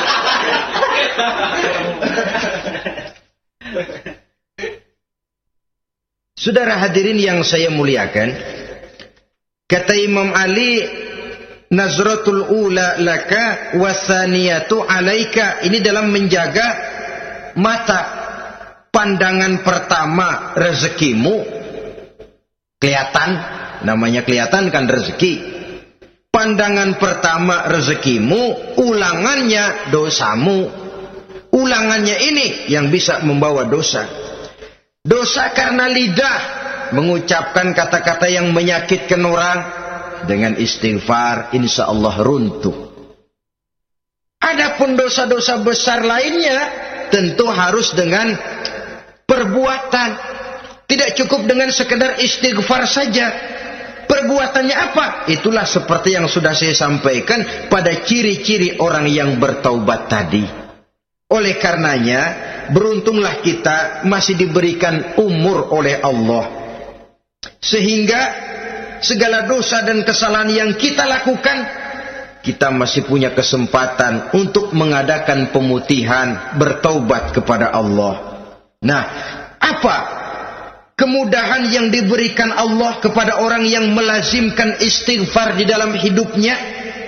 Saudara hadirin yang saya muliakan, kata Imam Ali, nazratul ula laka wasaniyatu alaika. Ini dalam menjaga mata. Pandangan pertama rezekimu, kelihatan, namanya kelihatan kan rezeki. Pandangan pertama rezekimu, ulangannya dosamu. Ulangannya ini yang bisa membawa dosa. Dosa karena lidah, mengucapkan kata-kata yang menyakitkan orang. Dengan istighfar, insya Allah runtuh. Adapun dosa-dosa besar lainnya, tentu harus dengan perbuatan. Tidak cukup dengan sekedar istighfar saja. Perbuatannya apa? Itulah seperti yang sudah saya sampaikan pada ciri-ciri orang yang bertaubat tadi. Oleh karenanya, beruntunglah kita masih diberikan umur oleh Allah. Sehingga segala dosa dan kesalahan yang kita lakukan, kita masih punya kesempatan untuk mengadakan pemutihan, bertaubat kepada Allah. Nah, apa kemudahan yang diberikan Allah kepada orang yang melazimkan istighfar di dalam hidupnya?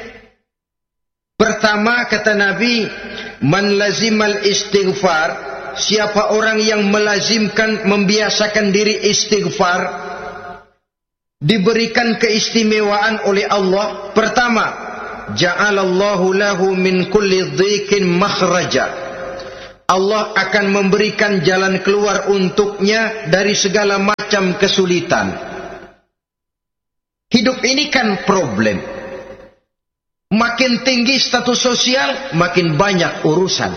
Pertama, kata Nabi, man lazimal istighfar siapa orang yang melazimkan, membiasakan diri istighfar, diberikan keistimewaan oleh Allah. Pertama, ja'alallahu lahu min kulli dhiqin makhraja. Allah akan memberikan jalan keluar untuknya dari segala macam kesulitan. Hidup ini kan problem. Makin tinggi status sosial, makin banyak urusan.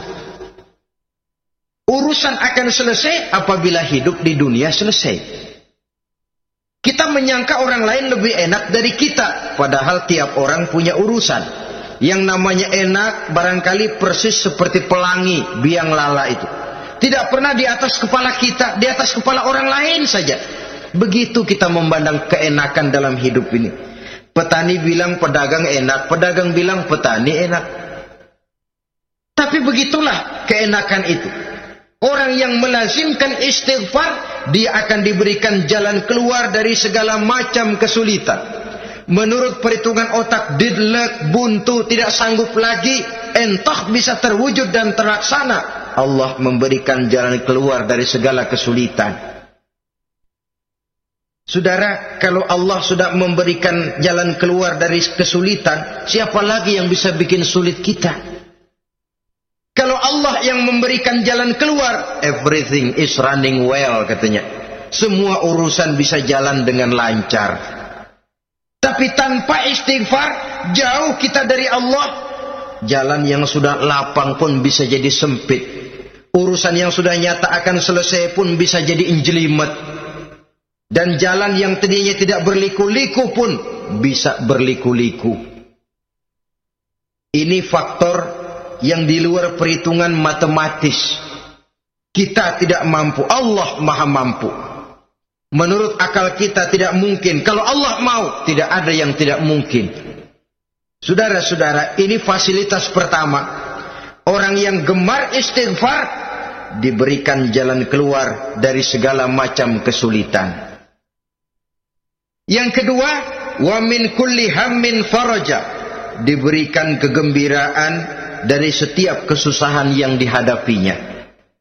Urusan akan selesai apabila hidup di dunia selesai. Kita menyangka orang lain lebih enak dari kita, padahal tiap orang punya urusan. Yang namanya enak barangkali persis seperti pelangi biang lala itu. Tidak pernah di atas kepala kita, di atas kepala orang lain saja. Begitu kita memandang keenakan dalam hidup ini. Petani bilang pedagang enak, pedagang bilang petani enak. Tapi begitulah keenakan itu. Orang yang melazimkan istighfar, dia akan diberikan jalan keluar dari segala macam kesulitan. Menurut perhitungan otak, deadlock, buntu, tidak sanggup lagi, entah bisa terwujud dan terlaksana. Allah memberikan jalan keluar dari segala kesulitan. Saudara, kalau Allah sudah memberikan jalan keluar dari kesulitan, siapa lagi yang bisa bikin sulit kita? Kalau Allah yang memberikan jalan keluar, everything is running well katanya. Semua urusan bisa jalan dengan lancar. Tapi tanpa istighfar, jauh kita dari Allah. Jalan yang sudah lapang pun bisa jadi sempit. Urusan yang sudah nyata akan selesai pun bisa jadi injelimet. Dan jalan yang tadinya tidak berliku-liku pun bisa berliku-liku. Ini faktor yang di luar perhitungan matematis. Kita tidak mampu, Allah maha mampu. Menurut akal kita tidak mungkin. Kalau Allah mau, tidak ada yang tidak mungkin. Saudara-saudara, ini fasilitas pertama. Orang yang gemar istighfar diberikan jalan keluar dari segala macam kesulitan. Yang kedua, wa min kulli hammin faraja, diberikan kegembiraan dari setiap kesusahan yang dihadapinya.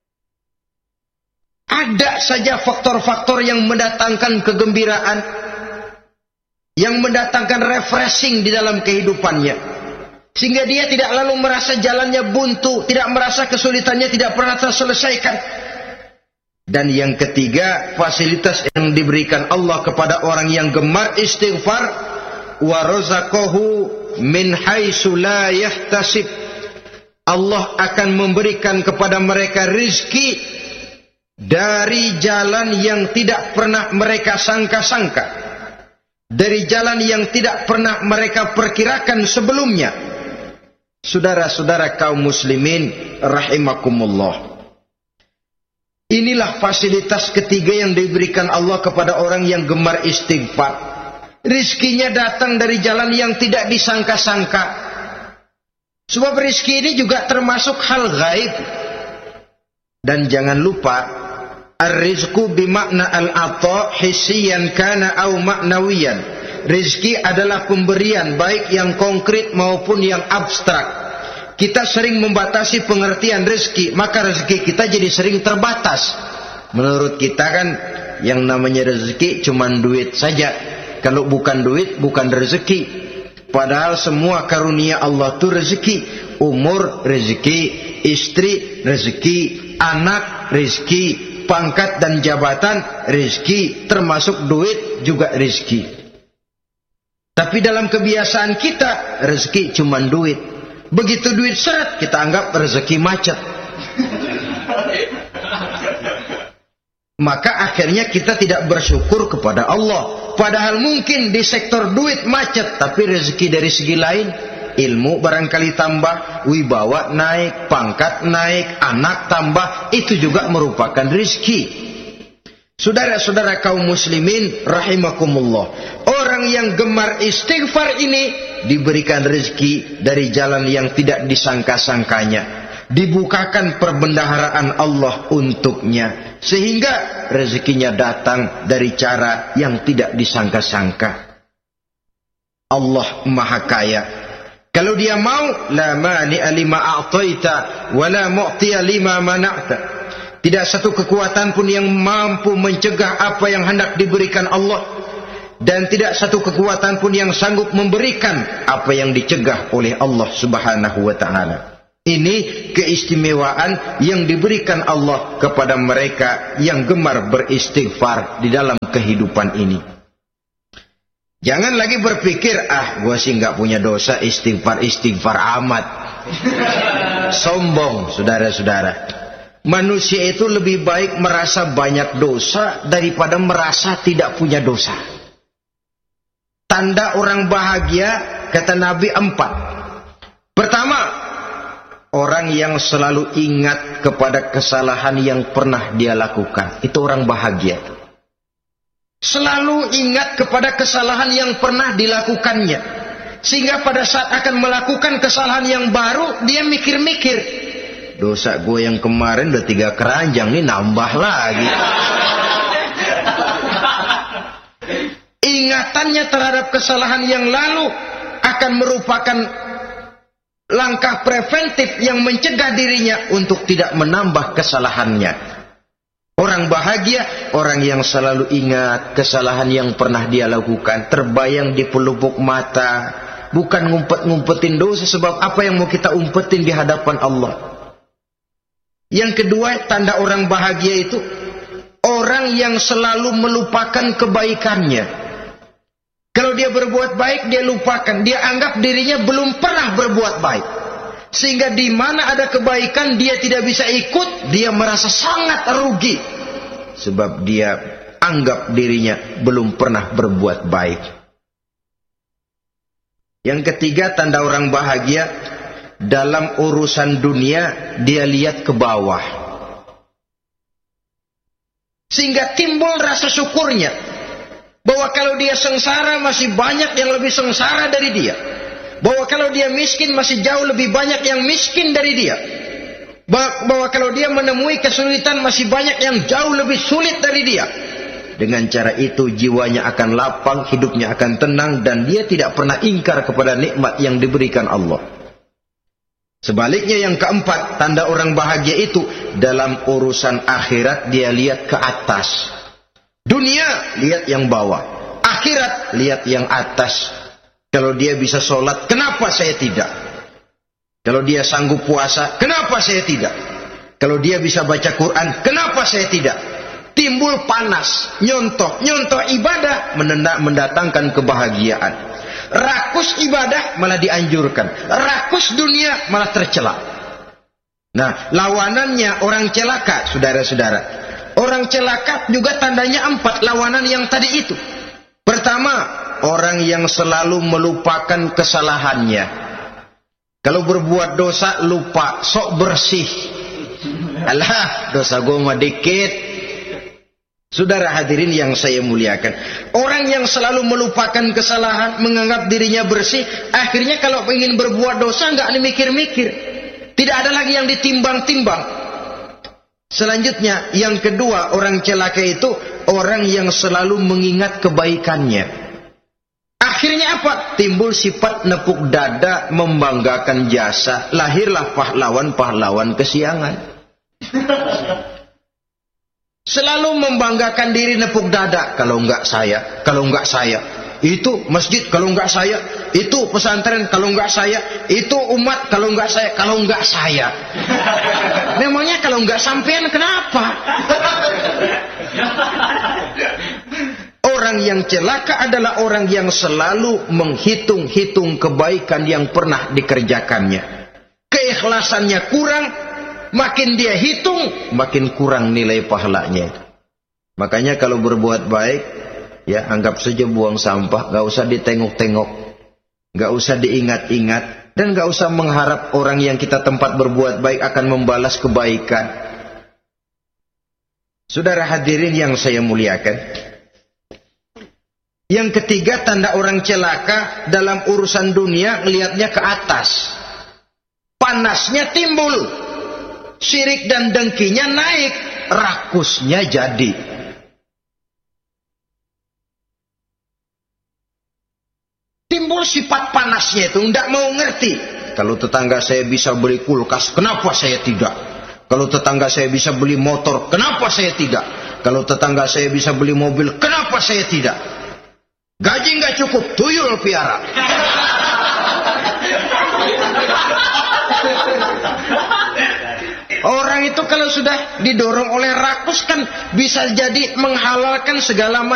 Ada saja faktor-faktor yang mendatangkan kegembiraan, yang mendatangkan refreshing di dalam kehidupannya, sehingga dia tidak lalu merasa jalannya buntu, tidak merasa kesulitannya tidak pernah terselesaikan. Dan yang ketiga, fasilitas yang diberikan Allah kepada orang yang gemar istighfar, wa razaqahu min haitsu la yahtasib. Allah akan memberikan kepada mereka rizki dari jalan yang tidak pernah mereka sangka-sangka, dari jalan yang tidak pernah mereka perkirakan sebelumnya. Saudara-saudara kaum muslimin rahimakumullah, inilah fasilitas ketiga yang diberikan Allah kepada orang yang gemar istighfar. Rizkinya datang dari jalan yang tidak disangka-sangka. Sebab rizki ini juga termasuk hal gaib. Dan jangan lupa, ar-rizqu bimakna al-ata hissiyan kana au ma'nawiyan. Rizki adalah pemberian, baik yang konkret maupun yang abstrak. Kita sering membatasi pengertian rezeki, maka rezeki kita jadi sering terbatas. Menurut kita kan yang namanya rezeki cuma duit saja. Kalau bukan duit, bukan rezeki. Padahal semua karunia Allah itu rezeki. Umur rezeki, istri rezeki, anak rezeki, pangkat dan jabatan rezeki, termasuk duit juga rezeki. Tapi dalam kebiasaan kita, rezeki cuma duit. Begitu duit seret, kita anggap rezeki macet. Maka akhirnya kita tidak bersyukur kepada Allah. Padahal mungkin di sektor duit macet, tapi rezeki dari segi lain, ilmu barangkali tambah, wibawa naik, pangkat naik, anak tambah, itu juga merupakan rezeki. Saudara-saudara kaum muslimin rahimakumullah, orang yang gemar istighfar ini diberikan rezeki dari jalan yang tidak disangka-sangkanya. Dibukakan perbendaharaan Allah untuknya, sehingga rezekinya datang dari cara yang tidak disangka-sangka. Allah Maha Kaya. Kalau dia mau, la mani'a lima a'taita wa la mu'tiya lima mana'ta. Tidak satu kekuatan pun yang mampu mencegah apa yang hendak diberikan Allah, dan tidak satu kekuatan pun yang sanggup memberikan apa yang dicegah oleh Allah Subhanahu wa ta'ala. Ini keistimewaan yang diberikan Allah kepada mereka yang gemar beristighfar di dalam kehidupan ini. Jangan lagi berpikir, gua sih nggak punya dosa, istighfar amat. Sombong, saudara-saudara. Manusia itu lebih baik merasa banyak dosa daripada merasa tidak punya dosa. Tanda orang bahagia, kata Nabi, 4. Pertama, orang yang selalu ingat kepada kesalahan yang pernah dia lakukan. Itu orang bahagia. Selalu ingat kepada kesalahan yang pernah dilakukannya, sehingga pada saat akan melakukan kesalahan yang baru, dia mikir-mikir, dosa gue yang kemarin udah 3 keranjang, nih nambah lagi. Ingatannya terhadap kesalahan yang lalu akan merupakan langkah preventif yang mencegah dirinya untuk tidak menambah kesalahannya. Orang bahagia, orang yang selalu ingat kesalahan yang pernah dia lakukan, terbayang di pelupuk mata, bukan ngumpet-ngumpetin dosa, sebab apa yang mau kita umpetin di hadapan Allah. Yang kedua, tanda orang bahagia itu orang yang selalu melupakan kebaikannya. Kalau dia berbuat baik, dia lupakan, dia anggap dirinya belum pernah berbuat baik. Sehingga di mana ada kebaikan dia tidak bisa ikut, dia merasa sangat rugi. Sebab dia anggap dirinya belum pernah berbuat baik. Yang ketiga, tanda orang bahagia, dalam urusan dunia dia lihat ke bawah. Sehingga timbul rasa syukurnya, bahwa kalau dia sengsara masih banyak yang lebih sengsara dari dia. Bahwa kalau dia miskin masih jauh lebih banyak yang miskin dari dia. Bahwa kalau dia menemui kesulitan masih banyak yang jauh lebih sulit dari dia. Dengan cara itu jiwanya akan lapang, hidupnya akan tenang, dan dia tidak pernah ingkar kepada nikmat yang diberikan Allah. Sebaliknya yang keempat, tanda orang bahagia itu dalam urusan akhirat dia lihat ke atas. Dunia lihat yang bawah, akhirat lihat yang atas. Kalau dia bisa sholat, kenapa saya tidak? Kalau dia sanggup puasa, kenapa saya tidak? Kalau dia bisa baca Quran, kenapa saya tidak? Timbul panas, nyontoh ibadah mendatangkan kebahagiaan. Rakus ibadah malah dianjurkan, rakus dunia malah tercela. Nah, lawanannya orang celaka, saudara-saudara. Orang celaka juga tandanya 4, lawanan yang tadi itu. Pertama, orang yang selalu melupakan kesalahannya. Kalau berbuat dosa lupa, sok bersih. Alah, dosa gue mah dikit. Saudara hadirin yang saya muliakan, orang yang selalu melupakan kesalahan, menganggap dirinya bersih, akhirnya kalau ingin berbuat dosa nggak mikir-mikir. Tidak ada lagi yang ditimbang-timbang. Selanjutnya, yang kedua, orang celaka itu orang yang selalu mengingat kebaikannya. Akhirnya apa? Timbul sifat nepuk dada, membanggakan jasa. Lahirlah pahlawan-pahlawan kesiangan. Selalu membanggakan diri, nepuk dada. Kalau enggak saya, kalau enggak saya. Itu masjid kalau enggak saya. Itu pesantren kalau enggak saya. Itu umat kalau enggak saya. Kalau enggak saya. Memangnya kalau enggak sampean kenapa? Orang yang celaka adalah orang yang selalu menghitung-hitung kebaikan yang pernah dikerjakannya. Keikhlasannya kurang, makin dia hitung, makin kurang nilai pahalanya. Makanya kalau berbuat baik, ya anggap saja buang sampah, gak usah ditengok-tengok, gak usah diingat-ingat, dan gak usah mengharap orang yang kita tempat berbuat baik akan membalas kebaikan. Saudara hadirin yang saya muliakan, yang ketiga, tanda orang celaka dalam urusan dunia, lihatnya ke atas. Panasnya timbul, syirik dan dengkinya naik, rakusnya jadi. Timbul sifat panasnya itu, tidak mau ngerti. Kalau tetangga saya bisa beli kulkas, kenapa saya tidak? Kalau tetangga saya bisa beli motor, kenapa saya tidak? Kalau tetangga saya bisa beli mobil, kenapa saya tidak? Gaji nggak cukup, tuyul piara. Orang itu kalau sudah didorong oleh rakus kan bisa jadi menghalalkan segala macam